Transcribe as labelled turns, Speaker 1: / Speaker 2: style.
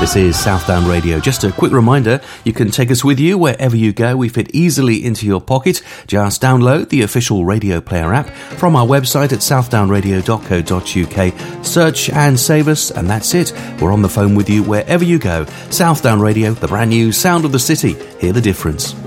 Speaker 1: This is Southdown Radio. Just a quick reminder, you can take us with you wherever you go. We fit easily into your pocket. Just download the official Radio Player app from our website at southdownradio.co.uk. Search and save us, and that's it. We're on the phone with you wherever you go. Southdown Radio, the brand new sound of the city. Hear the difference.